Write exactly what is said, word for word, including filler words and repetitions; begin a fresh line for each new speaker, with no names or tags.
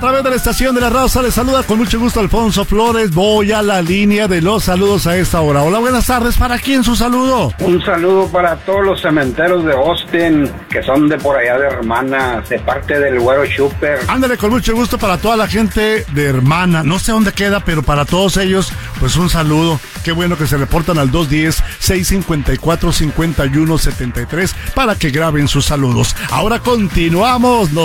través de la estación de la raza. Les saluda con mucho gusto Alfonso Flores. Voy a la línea de los saludos a esta hora. Hola, buenas tardes. ¿Para quién su saludo?
Un saludo para todos los cementeros de Austin, que son de por allá de Hermana, de parte del Güero Super.
Ándale, con mucho gusto para toda la gente de Hermana. No sé dónde queda, pero para todos ellos, pues un saludo. Qué bueno que se reportan al dos uno cero, seis cinco cuatro, cinco uno siete tres para que graben sus saludos. Ahora continuamos. Nos